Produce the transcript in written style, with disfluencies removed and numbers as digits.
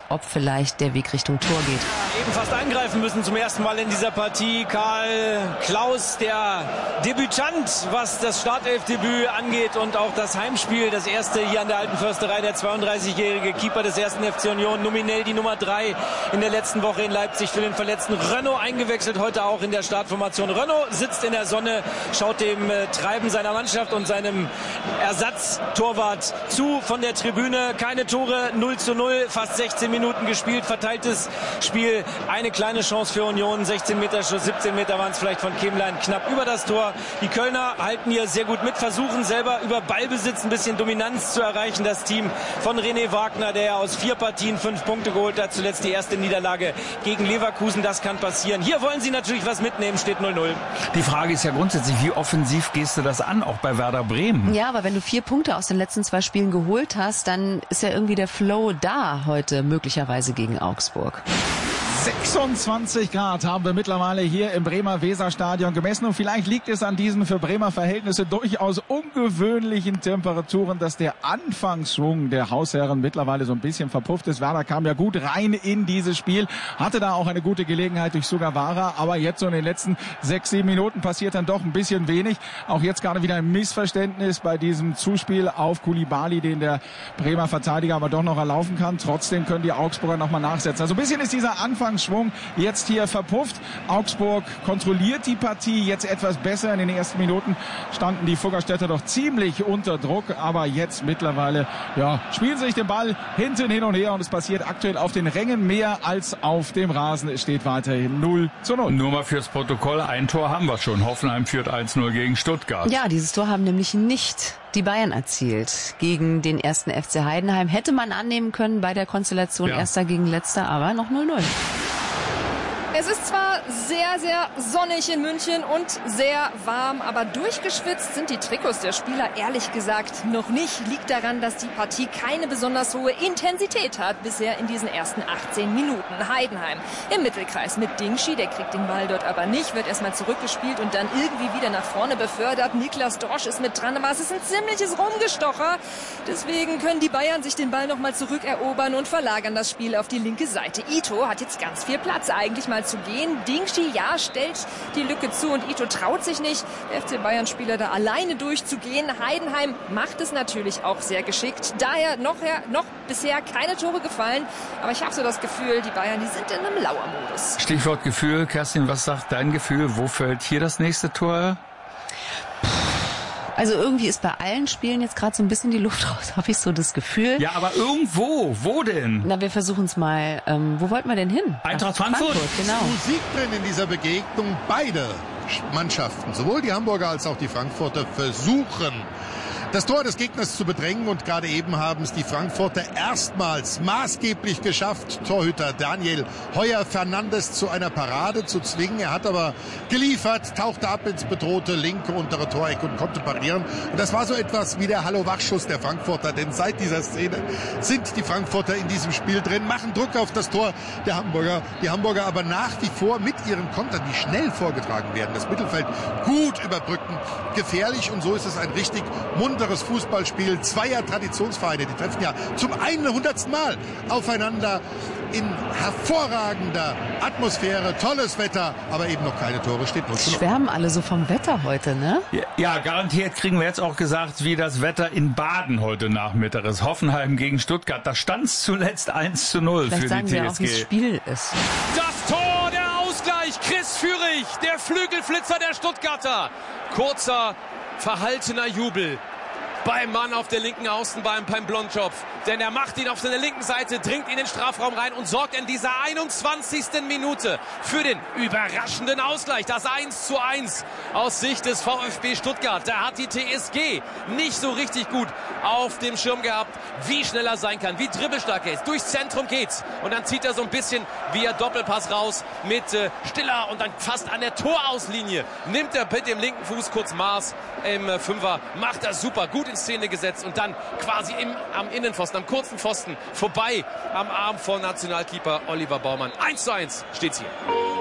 ob vielleicht der Weg Richtung Tor geht. Eben fast eingreifen müssen zum ersten Mal in dieser Partie. Karl Klaus, der Debütant, was das Startelfdebüt angeht und auch das Heimspiel, das erste hier an der Alten Försterei, der 32-jährige Keeper des ersten FC Union, nominell die Nummer 3 in der letzten Woche in Leipzig für den verletzten Renaud eingewechselt, heute auch in der Startformation. Renaud sitzt in der Sonne, schaut dem Treiben seiner Mannschaft und seinem Ersatztorwart zu von der Tribüne. Keine Tore, 0:0, fast 16 Minuten gespielt, verteiltes Spiel, eine kleine Chance für Union, 16 Meter Schuss, 17 Meter waren es vielleicht von Kemlein, knapp über das Tor. Die Kölner halten hier sehr gut mit, versuchen selber über Ballbesitz ein bisschen Dominanz zu erreichen. Das Team von René Wagner, der aus 4 Partien 5 Punkte geholt hat, zuletzt die erste Niederlage gegen Leverkusen, das kann passieren. Hier wollen sie natürlich was mitnehmen, steht 0:0. Die Frage ist ja grundsätzlich, wie offensiv gehst du das an, auch bei Werder Bremen? Ja, aber wenn du 4 Punkte aus den letzten 2 Spielen geholt hast, dann ist ja irgendwie der Flow da heute möglicherweise gegen Augsburg. 26 Grad haben wir mittlerweile hier im Bremer Weserstadion gemessen und vielleicht liegt es an diesen für Bremer Verhältnisse durchaus ungewöhnlichen Temperaturen, dass der Anfangsschwung der Hausherren mittlerweile so ein bisschen verpufft ist. Werder kam ja gut rein in dieses Spiel, hatte da auch eine gute Gelegenheit durch Sugawara, aber jetzt so in den letzten 6-7 Minuten passiert dann doch ein bisschen wenig. Auch jetzt gerade wieder ein Missverständnis bei diesem Zuspiel auf Koulibaly, den der Bremer Verteidiger aber doch noch erlaufen kann. Trotzdem können die Augsburger nochmal nachsetzen. Also ein bisschen ist dieser Anfangsschwung jetzt hier verpufft. Augsburg kontrolliert die Partie jetzt etwas besser. In den ersten Minuten standen die Fuggerstädter doch ziemlich unter Druck, aber jetzt mittlerweile spielen sie sich den Ball hinten hin und her und es passiert aktuell auf den Rängen mehr als auf dem Rasen. Es steht weiterhin 0:0. Nur mal fürs Protokoll, ein Tor haben wir schon. Hoffenheim führt 1:0 gegen Stuttgart. Ja, dieses Tor haben nämlich nicht die Bayern erzielt gegen den ersten FC Heidenheim. Hätte man annehmen können bei der Konstellation Erster gegen Letzter, aber noch 0:0. Es ist zwar sehr, sehr sonnig in München und sehr warm, aber durchgeschwitzt sind die Trikots der Spieler ehrlich gesagt noch nicht. Liegt daran, dass die Partie keine besonders hohe Intensität hat bisher in diesen ersten 18 Minuten. Heidenheim im Mittelkreis mit Dingschi, der kriegt den Ball dort aber nicht, wird erstmal zurückgespielt und dann irgendwie wieder nach vorne befördert. Niklas Dorsch ist mit dran, aber es ist ein ziemliches Rumgestocher. Deswegen können die Bayern sich den Ball nochmal zurückerobern und verlagern das Spiel auf die linke Seite. Ito hat jetzt ganz viel Platz, eigentlich mal zu gehen. Dingschi, stellt die Lücke zu und Ito traut sich nicht, der FC Bayern-Spieler da alleine durchzugehen. Heidenheim macht es natürlich auch sehr geschickt. Daher noch bisher keine Tore gefallen, aber ich habe so das Gefühl, die Bayern, die sind in einem Lauermodus. Stichwort Gefühl. Kerstin, was sagt dein Gefühl? Wo fällt hier das nächste Tor? Also irgendwie ist bei allen Spielen jetzt gerade so ein bisschen die Luft raus, habe ich so das Gefühl. Ja, aber irgendwo. Wo denn? Na, wir versuchen es mal. Wo wollten wir denn hin? Eintracht Frankfurt. Genau. Musik drin in dieser Begegnung. Beide Mannschaften, sowohl die Hamburger als auch die Frankfurter, versuchen, das Tor des Gegners zu bedrängen und gerade eben haben es die Frankfurter erstmals maßgeblich geschafft, Torhüter Daniel Heuer-Fernandes zu einer Parade zu zwingen. Er hat aber geliefert, tauchte ab ins bedrohte linke untere Toreck und konnte parieren. Und das war so etwas wie der Hallo-Wach-Schuss der Frankfurter, denn seit dieser Szene sind die Frankfurter in diesem Spiel drin, machen Druck auf das Tor der Hamburger. Die Hamburger aber nach wie vor mit ihren Kontern, die schnell vorgetragen werden, das Mittelfeld gut überbrücken, gefährlich, und so ist es ein richtig munteres Fußballspiel zweier Traditionsvereine. Die treffen ja zum 100. Mal aufeinander in hervorragender Atmosphäre, tolles Wetter, aber eben noch keine Tore, steht 0:0. Schwärmen alle so vom Wetter heute, ne? Ja, garantiert kriegen wir jetzt auch gesagt, wie das Wetter in Baden heute Nachmittag ist. Hoffenheim gegen Stuttgart, da stand es zuletzt 1:0 Vielleicht für die sagen wir auch, wie das TSG. Spiel ist. Das Tor, der Ausgleich, Chris Führig, der Flügelflitzer der Stuttgarter. Kurzer, verhaltener Jubel beim Mann auf der linken Außenbahn, beim Blondschopf. Denn er macht ihn auf seiner linken Seite, dringt in den Strafraum rein und sorgt in dieser 21. Minute für den überraschenden Ausgleich. Das 1:1 aus Sicht des VfB Stuttgart. Da hat die TSG nicht so richtig gut auf dem Schirm gehabt, wie schnell er sein kann, wie dribbelstark er ist. Durchs Zentrum geht's. Und dann zieht er so ein bisschen via Doppelpass raus mit Stiller und dann fast an der Torauslinie. Nimmt er mit dem linken Fuß kurz Maß im Fünfer. Macht er super, gut in Szene gesetzt und dann quasi am Innenpfosten, am kurzen Pfosten vorbei am Arm von Nationalkeeper Oliver Baumann. 1:1 steht's hier.